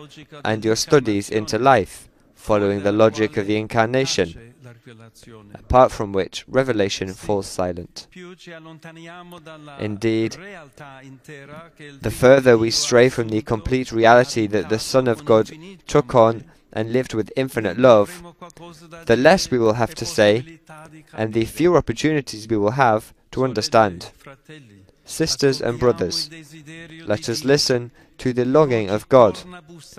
and your studies into life, following the logic of the Incarnation, apart from which revelation falls silent. Indeed, the further we stray from the complete reality that the Son of God took on and lived with infinite love, the less we will have to say, and the fewer opportunities we will have to understand. Sisters and brothers, let us listen to the longing of God.